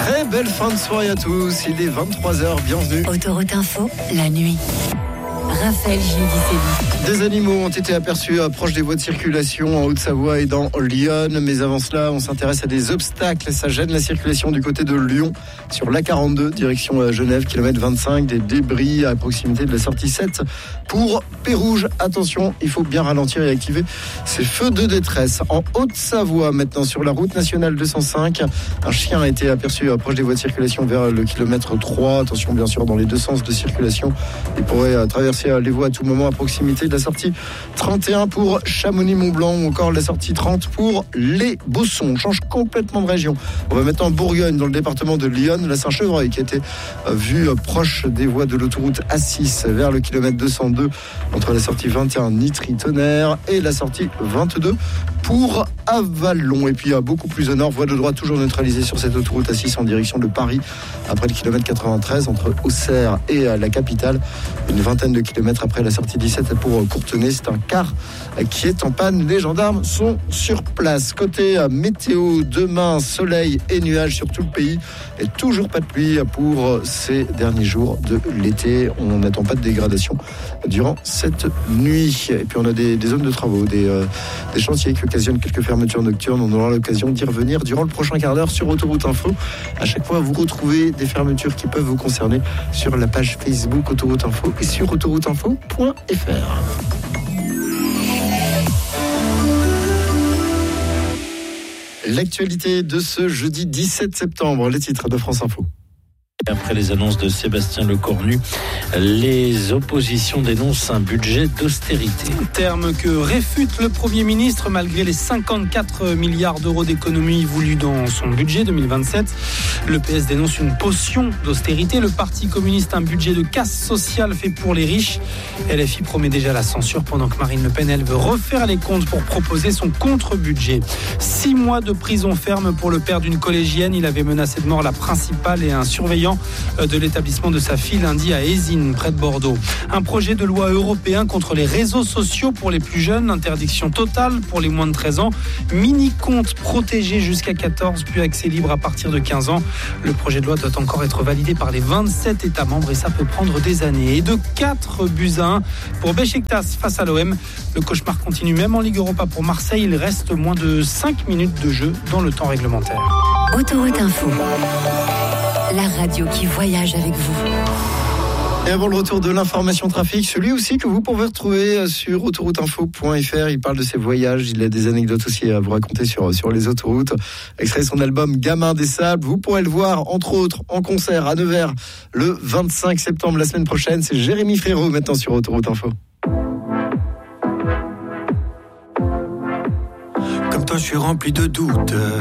Très belle fin de soirée à tous, il est 23h, bienvenue. Autoroute Info, la nuit. Raphaël Giudicelli. Des animaux ont été aperçus proches des voies de circulation en Haute-Savoie et dans Lyon. Mais avant cela, on s'intéresse à des obstacles. Ça gêne la circulation du côté de Lyon sur l'A42, direction Genève, kilomètre 25. Des débris à proximité de la sortie 7 pour Pérouge. Attention, il faut bien ralentir et activer ces feux de détresse. En Haute-Savoie, maintenant, sur la route nationale 205, un chien a été aperçu proche des voies de circulation vers le kilomètre 3. Attention, bien sûr, dans les deux sens de circulation. Il pourrait traverser les voies à tout moment à proximité de la sortie 31 pour Chamonix-Mont-Blanc ou encore la sortie 30 pour les Bossons. On change complètement de région. On va maintenant en Bourgogne, dans le département de Lyon, la Saint-Chevreuil qui a été vue proche des voies de l'autoroute A6 vers le kilomètre 202 entre la sortie 21 Nitry-Tonnerre et la sortie 22 pour Avalon. Et puis beaucoup plus au nord, voie de droite toujours neutralisée sur cette autoroute A6 en direction de Paris après le kilomètre 93 entre Auxerre et la capitale. Une vingtaine de kilomètres après la sortie 17 pour Courtenay. C'est un car qui est en panne. Les gendarmes sont sur place. Côté météo, demain, soleil et nuages sur tout le pays. Et toujours pas de pluie pour ces derniers jours de l'été. On n'attend pas de dégradation durant cette nuit. Et puis on a des zones de travaux, des chantiers qui occasionnent quelques fermetures nocturnes. On aura l'occasion d'y revenir durant le prochain quart d'heure sur Autoroute Info. À chaque fois, vous retrouvez des fermetures qui peuvent vous concerner sur la page Facebook Autoroute Info et sur autorouteinfo.fr. L'actualité de ce jeudi 17 septembre, les titres de France Info. Après les annonces de Sébastien Lecornu, les oppositions dénoncent un budget d'austérité. Terme que réfute le Premier ministre malgré les 54 milliards d'euros d'économies voulues dans son budget 2027. Le PS dénonce une potion d'austérité. Le Parti communiste un budget de casse sociale fait pour les riches. LFI promet déjà la censure pendant que Marine Le Pen, elle, veut refaire les comptes pour proposer son contre-budget. 6 mois de prison ferme pour le père d'une collégienne. Il avait menacé de mort la principale et un surveillant de l'établissement de sa fille lundi à Ézines, près de Bordeaux. Un projet de loi européen contre les réseaux sociaux pour les plus jeunes, interdiction totale pour les moins de 13 ans, mini-compte protégé jusqu'à 14, puis accès libre à partir de 15 ans. Le projet de loi doit encore être validé par les 27 États membres et ça peut prendre des années. Et de 4-1 pour Beşiktaş face à l'OM. Le cauchemar continue même en Ligue Europa pour Marseille. Il reste moins de 5 minutes de jeu dans le temps réglementaire. Autoroute Info, la radio qui voyage avec vous. Et avant le retour de l'information trafic, celui aussi que vous pouvez retrouver sur autorouteinfo.fr. Il parle de ses voyages, il a des anecdotes aussi à vous raconter sur les autoroutes. Extrait de son album Gamin des Sables. Vous pourrez le voir, entre autres, en concert à Nevers le 25 septembre, la semaine prochaine. C'est Jérémy Frérot maintenant sur Autoroute Info. Comme toi, je suis rempli de doutes.